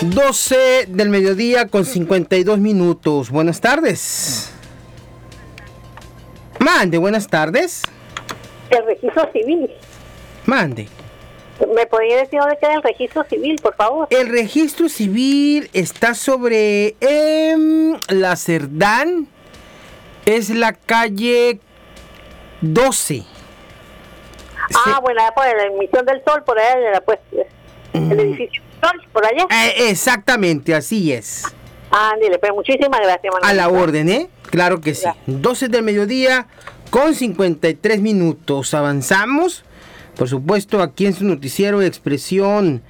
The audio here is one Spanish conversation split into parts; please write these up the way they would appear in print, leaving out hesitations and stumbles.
12 del mediodía con 52 minutos. Buenas tardes. Mande, buenas tardes. El registro civil. Mande. ¿Me podría decir dónde queda el registro civil, por favor? El registro civil está sobre la Cerdán. Es la calle 12. Bueno, por la emisión del sol, por allá, pues, el edificio del sol, por allá. Exactamente, así es. Dile, pues muchísimas gracias, Manuel. A la orden, ¿eh? Claro que sí. 12 del mediodía con 53 minutos. Avanzamos, por supuesto, aquí en su noticiero de Expresión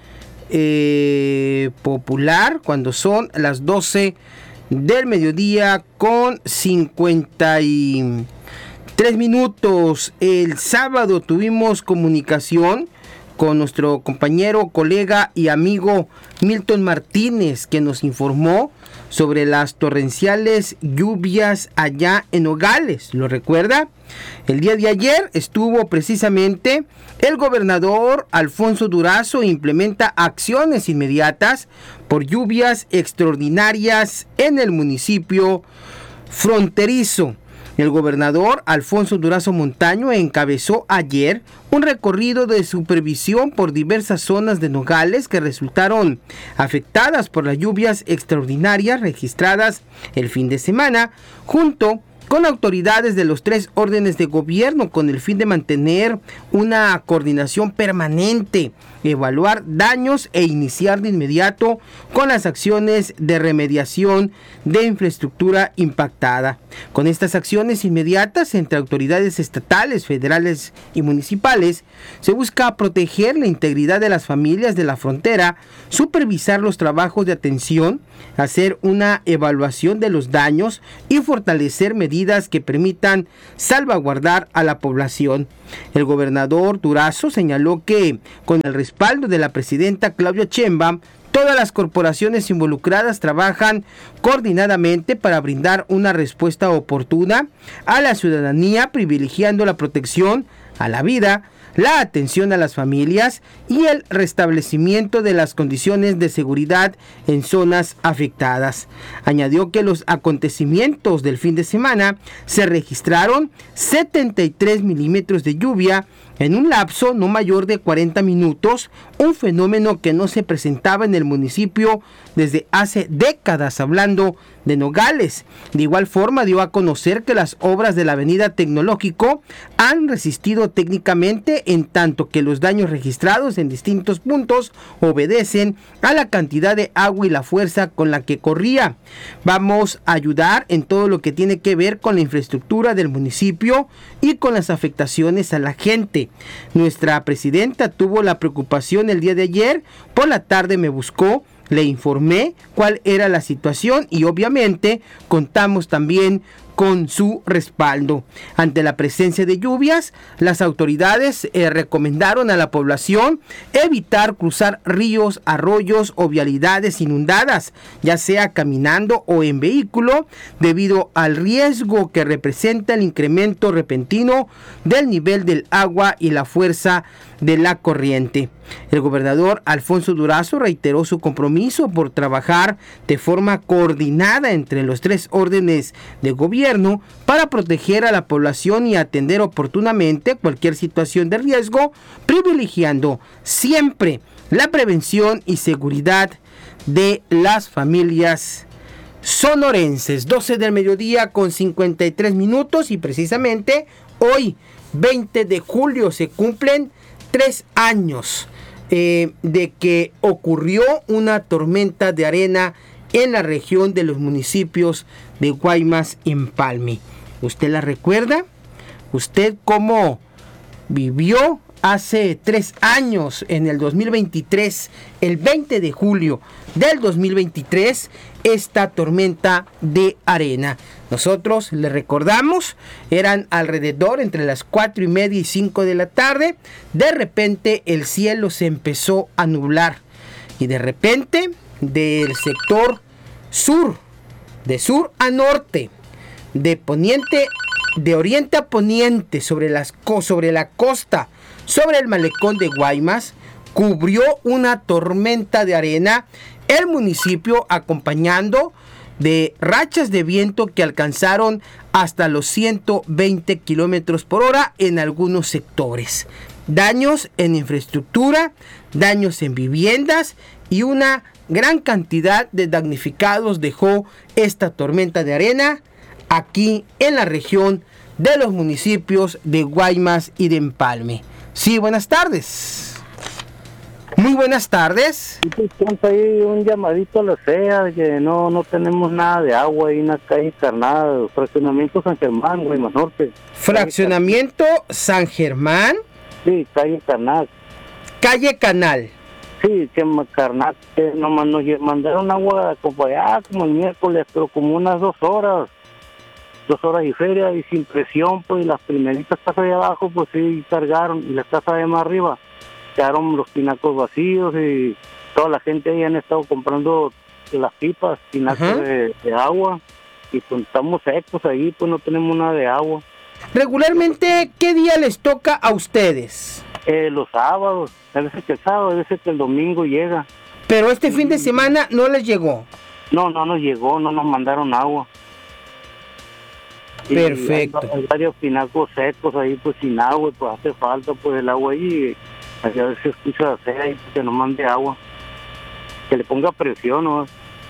Popular, cuando son las 12 del mediodía con 53 minutos. El sábado tuvimos comunicación con nuestro compañero, colega y amigo Milton Martínez, que nos informó sobre las torrenciales lluvias allá en Nogales. ¿Lo recuerda? El día de ayer estuvo precisamente el gobernador Alfonso Durazo. Implementa acciones inmediatas por lluvias extraordinarias en el municipio fronterizo. El gobernador Alfonso Durazo Montaño encabezó ayer un recorrido de supervisión por diversas zonas de Nogales que resultaron afectadas por las lluvias extraordinarias registradas el fin de semana, junto con autoridades de los 3 órdenes de gobierno, con el fin de mantener una coordinación permanente, evaluar daños e iniciar de inmediato con las acciones de remediación de infraestructura impactada. Con estas acciones inmediatas entre autoridades estatales, federales y municipales, se busca proteger la integridad de las familias de la frontera, supervisar los trabajos de atención, hacer una evaluación de los daños y fortalecer medidas que permitan salvaguardar a la población. El gobernador Durazo señaló que con el respaldo de la presidenta Claudia Sheinbaum, todas las corporaciones involucradas trabajan coordinadamente para brindar una respuesta oportuna a la ciudadanía, privilegiando la protección a la vida, la atención a las familias y el restablecimiento de las condiciones de seguridad en zonas afectadas. Añadió que los acontecimientos del fin de semana se registraron 73 milímetros de lluvia en un lapso no mayor de 40 minutos, un fenómeno que no se presentaba en el municipio desde hace décadas, hablando de Nogales. De igual forma dio a conocer que las obras de la avenida Tecnológico han resistido técnicamente, en tanto que los daños registrados en distintos puntos obedecen a la cantidad de agua y la fuerza con la que corría. Vamos a ayudar en todo lo que tiene que ver con la infraestructura del municipio y con las afectaciones a la gente. Nuestra presidenta tuvo la preocupación el día de ayer, por la tarde me buscó, le informé cuál era la situación y obviamente contamos también con su respaldo. Ante la presencia de lluvias, las autoridades recomendaron a la población evitar cruzar ríos, arroyos o vialidades inundadas, ya sea caminando o en vehículo, debido al riesgo que representa el incremento repentino del nivel del agua y la fuerza de la corriente. El gobernador Alfonso Durazo reiteró su compromiso por trabajar de forma coordinada entre los 3 órdenes de gobierno para proteger a la población y atender oportunamente cualquier situación de riesgo, privilegiando siempre la prevención y seguridad de las familias sonorenses. 12 del mediodía con 53 minutos y precisamente hoy, 20 de julio, se cumplen 3 años de que ocurrió una tormenta de arena en la región de los municipios de Guaymas y Empalme. ¿Usted la recuerda? ¿Usted cómo vivió hace 3 años, en el 2023, el 20 de julio del 2023, esta tormenta de arena? Nosotros le recordamos, eran alrededor entre las 4:30 y 5 de la tarde. De repente el cielo se empezó a nublar y de repente del sector sur, de sur a norte, de oriente a poniente, sobre la costa, sobre el malecón de Guaymas, cubrió una tormenta de arena el municipio, acompañando de rachas de viento que alcanzaron hasta los 120 kilómetros por hora en algunos sectores. Daños en infraestructura, daños en viviendas y una gran cantidad de damnificados dejó esta tormenta de arena aquí en la región de los municipios de Guaymas y de Empalme. Sí, buenas tardes. Muy buenas tardes. Tenemos ahí un llamadito a la CEA de que no tenemos nada de agua ahí en la calle Carnal, fraccionamiento San Germán, Guaymas Norte. Fraccionamiento San Germán. Sí, calle Carnal. Calle Canal. Sí, que Carnal, que nomás nos mandaron agua como allá, como el miércoles, pero como unas 2 horas. 2 horas y feria y sin presión, pues, y las primeritas casas de abajo, pues sí cargaron, y las casas de más arriba quedaron los tinacos vacíos, y toda la gente ahí han estado comprando las pipas, tinacos de agua, y pues estamos secos ahí, pues no tenemos nada de agua. Regularmente, ¿qué día les toca a ustedes? Los sábados, a veces que el sábado, a veces que el domingo llega. Pero este fin de semana no les llegó. No nos llegó, no nos mandaron agua. Perfecto. Hay varios tinacos secos ahí, pues sin agua, y pues hace falta pues el agua ahí. A ver si escucha la CEA y que nos mande agua, que le ponga presión, ¿no?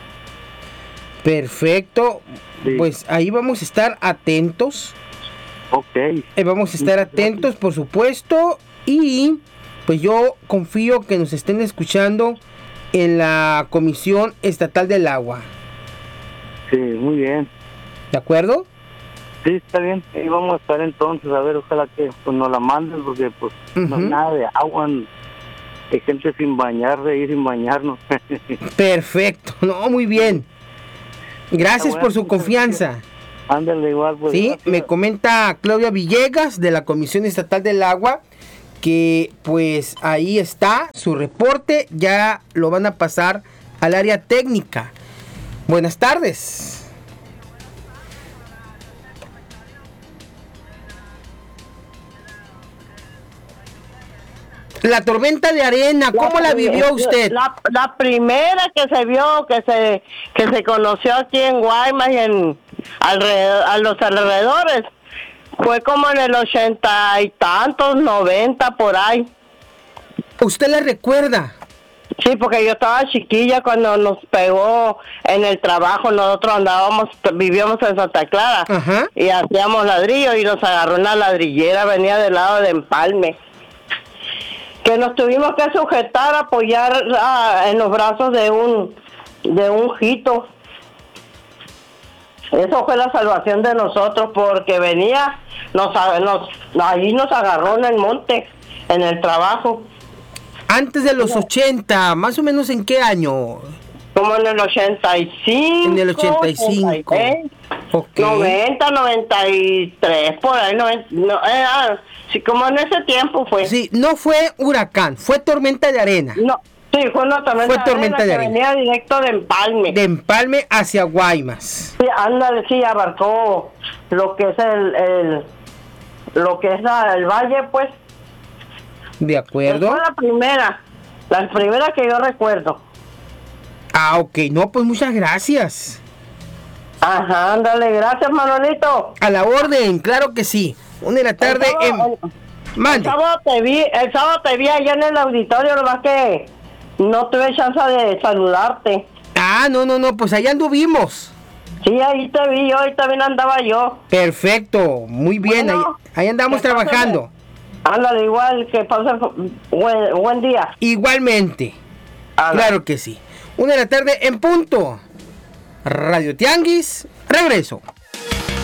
Perfecto, sí. Pues ahí vamos a estar atentos. Ok. Vamos a estar atentos, por supuesto, y pues yo confío que nos estén escuchando en la Comisión Estatal del Agua. Sí, muy bien. ¿De acuerdo? Sí, está bien. Ahí vamos a estar entonces, a ver, ojalá que pues, nos la manden, porque pues no hay nada de agua, hay gente sin bañarse y sin bañarnos. Perfecto, no, muy bien. Gracias por su confianza. Ándale igual. Pues, sí, gracias. Me comenta Claudia Villegas de la Comisión Estatal del Agua que pues ahí está su reporte, ya lo van a pasar al área técnica. Buenas tardes. La tormenta de arena, ¿cómo la vivió usted? La primera que se vio, que se conoció aquí en Guaymas y a los alrededores, fue como en el 80 y tantos, 90 por ahí. ¿Usted la recuerda? Sí, porque yo estaba chiquilla cuando nos pegó en el trabajo. Nosotros vivíamos en Santa Clara. Ajá. Y hacíamos ladrillo y nos agarró una ladrillera, venía del lado de Empalme, que nos tuvimos que sujetar, apoyar en los brazos de un jito. Eso fue la salvación de nosotros, porque venía, ahí nos agarró en el monte, en el trabajo. Antes de los 80, más o menos, ¿en qué año? Como en el 85. En el 85. 86, okay. 90, 93, por ahí. Sí, como en ese tiempo fue. Sí, no fue huracán, fue tormenta de arena. No, sí, fue una tormenta de arena que venía directo de Empalme. De Empalme hacia Guaymas. Sí, ándale, sí, abarcó lo que es el valle, pues. De acuerdo. Fue la primera que yo recuerdo. Ah, ok, no, pues muchas gracias. Ajá, ándale, gracias, Manolito. A la orden, claro que sí. 1 de la tarde el sábado te vi allá en el auditorio, nomás que no tuve chance de saludarte. Ah, no, pues allá anduvimos. Sí, ahí te vi yo, ahí también andaba yo. Perfecto, muy bien, bueno, ahí andamos trabajando. Ándale, igual, que pasen buen día. Igualmente. Ándale. Claro que sí. 1 de la tarde en punto. Radio Tianguis, regreso.